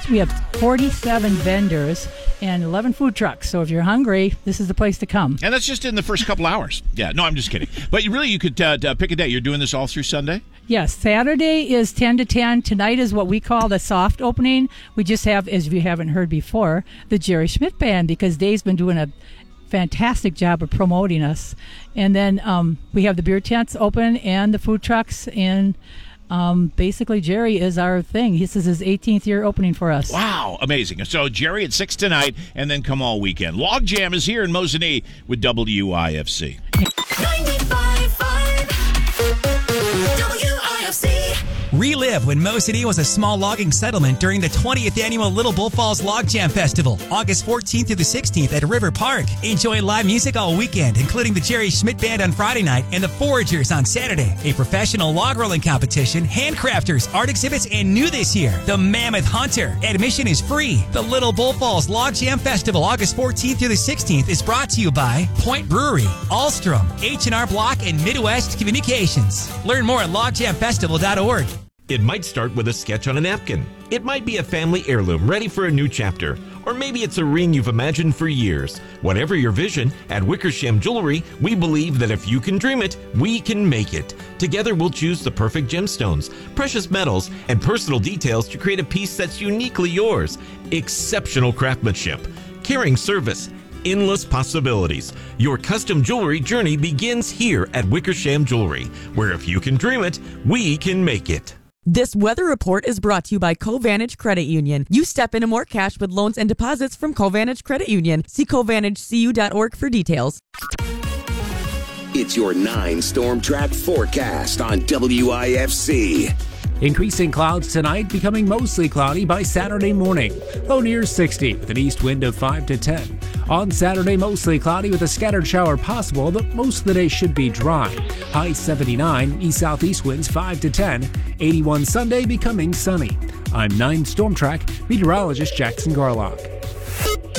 We have 47 vendors and 11 food trucks. So if you're hungry, this is the place to come. And that's just in the first couple hours. Yeah, no, I'm just kidding. But you could pick a day. You're doing this all through Sunday? Yes, Saturday is 10 to 10. Tonight is what we call the soft opening. We just have, as you haven't heard before, the Jerry Schmidt Band, because Dave's been doing a fantastic job of promoting us. And then we have the beer tents open and the food trucks, and basically Jerry is our thing. This is his 18th year opening for us. Wow, amazing. So Jerry at 6 tonight, and then come all weekend. Logjam is here in Mosinee with WIFC. 95.5 WIFC. Relive when Mosinee was a small logging settlement during the 20th annual Little Bull Falls Logjam Festival, August 14th through the 16th at River Park. Enjoy live music all weekend, including the Jerry Schmidt Band on Friday night and the Foragers on Saturday. A professional log rolling competition, handcrafters, art exhibits, and new this year, the Mammoth Hunter. Admission is free. The Little Bull Falls Logjam Festival, August 14th through the 16th, is brought to you by Point Brewery, Alstrom, H&R Block, and Midwest Communications. Learn more at logjamfestival.org. It might start with a sketch on a napkin. It might be a family heirloom ready for a new chapter. Or maybe it's a ring you've imagined for years. Whatever your vision, at Wickersham Jewelry, we believe that if you can dream it, we can make it. Together we'll choose the perfect gemstones, precious metals, and personal details to create a piece that's uniquely yours. Exceptional craftsmanship, caring service, endless possibilities. Your custom jewelry journey begins here at Wickersham Jewelry, where if you can dream it, we can make it. This weather report is brought to you by Covantage Credit Union. You step into more cash with loans and deposits from Covantage Credit Union. See CovantageCU.org for details. It's your 9 Storm Track forecast on WIFC. Increasing clouds tonight, becoming mostly cloudy by Saturday morning. Low near 60 with an east wind of 5 to 10. On Saturday, mostly cloudy with a scattered shower possible, but most of the day should be dry. High 79, east-southeast winds 5 to 10. 81 Sunday, becoming sunny. I'm 9 Storm Track meteorologist Jackson Garlock.